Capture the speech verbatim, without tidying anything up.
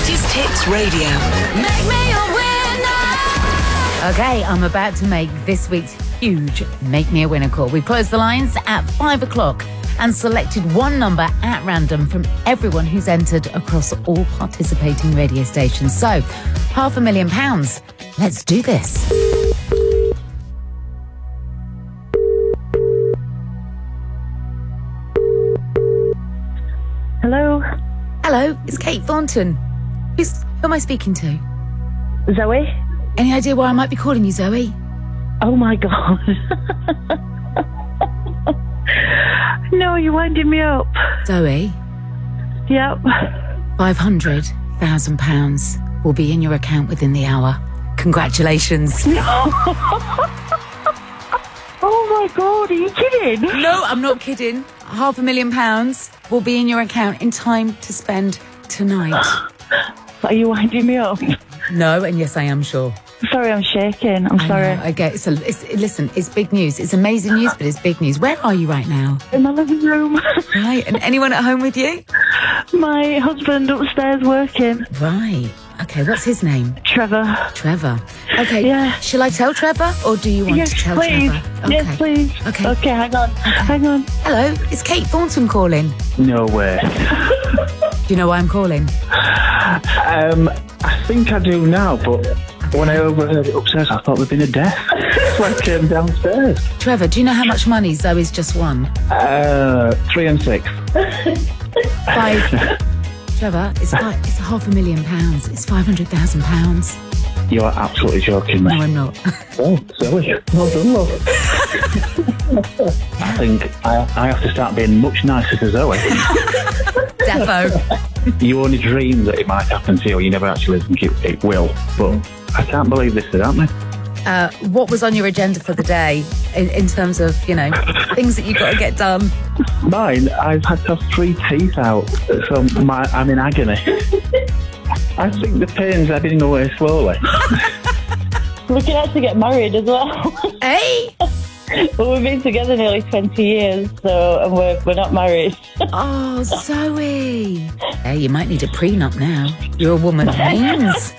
Greatest Hits Radio. Make me a winner. Okay, I'm about to make this week's huge Make Me a Winner call. We've closed the lines at five o'clock and selected one number at random from everyone who's entered across all participating radio stations. So, half a million pounds. Let's do this. Hello, Hello, it's Kate Thornton. Who's, who am I speaking to? Zoe. Any idea why I might be calling you, Zoe? Oh my God. No, you're winding me up. Zoe, Yep. five hundred thousand pounds will be in your account within the hour. Congratulations. Oh my God, are you kidding? No, I'm not kidding. Half a million pounds will be in your account in time to spend tonight. Are you winding me up? No, and yes, I am sure. Sorry, I'm shaking. I'm I sorry. know, I get it's, a, it's Listen, it's big news. It's amazing news, but it's big news. Where are you right now? In my living room. Right, and anyone at home with you? My husband upstairs working. Right. Okay, what's his name? Trevor. Trevor. Okay. Yeah. Shall I tell Trevor, or do you want Yes, to tell please. Trevor? Okay. Yes, please. Okay. Okay, hang on. Hang on. Hello, it's Kate Thornton calling. No way. Do you know why I'm calling? Um, I think I do now, but when I overheard it upstairs, I thought there'd been a death. So I came downstairs. Trevor, do you know how much money Zoe's just won? Uh, three and six. Five. Trevor, it's five, it's half a million pounds. It's five hundred thousand pounds. You are absolutely joking me. No, I'm not. Oh, Zoe. Well done, love. I think I, I have to start being much nicer to Zoe. Defo. You only dream that it might happen to you, you never actually think it, it will. But I can't believe this has happened. Uh, what was on your agenda for the day in, in terms of, you know, things that you've got to get done? Mine, I've had to have three teeth out, so my, I'm in agony. I think the pain's ebbing away slowly. We're going to get married as well. Hey! But we've been together nearly twenty years, so and we're, we're not married. Oh, Zoe. Hey, you might need a prenup now. You're a woman of means.